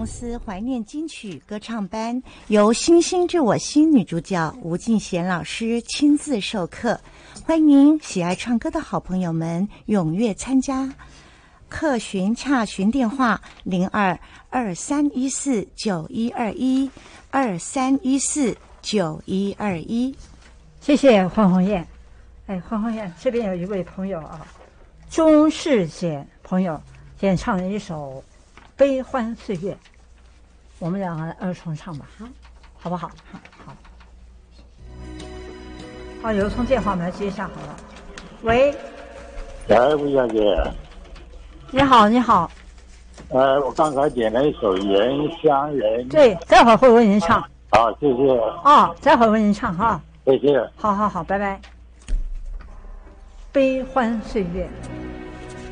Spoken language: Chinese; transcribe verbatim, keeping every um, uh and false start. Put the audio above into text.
公司怀念金曲歌唱班由星星知我心女主角吴敬贤老师亲自授课，欢迎喜爱唱歌的好朋友们踊跃参加。课询洽询电话零二二三一四九一二一二三一四九一二一。 谢谢黄红艳。哎，黄红艳这边有一位朋友啊，钟世贤朋友演唱了一首《悲欢岁月》，我们两个二重唱吧，好，好不好？好，好。好，有一通电话我们来接一下好了。喂， 哎，吴小姐。 你好，你好。 呃，我刚才点了一首《原乡人》。 对，待会儿会为您唱。 好，谢谢。 哦，待会儿为您唱哈。 谢谢。 好好好，拜拜。悲欢岁月。